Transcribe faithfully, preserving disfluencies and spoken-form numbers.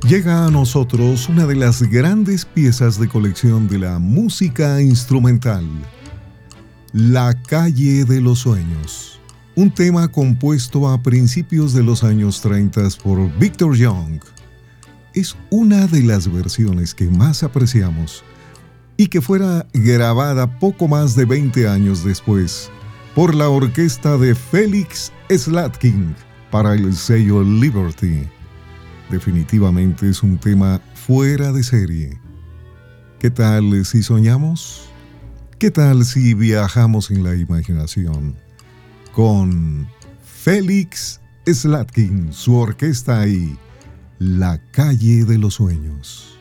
Llega a nosotros una de las grandes piezas de colección de la música instrumental, La calle de los sueños, un tema compuesto a principios de los años treinta por Victor Young. Es una de las versiones que más apreciamos y que fuera grabada poco más de veinte años después por la orquesta de Felix Slatkin para el sello Liberty. Definitivamente es un tema fuera de serie. ¿Qué tal si soñamos? ¿Qué tal si viajamos en la imaginación? Con Felix Slatkin, su orquesta y La calle de los sueños.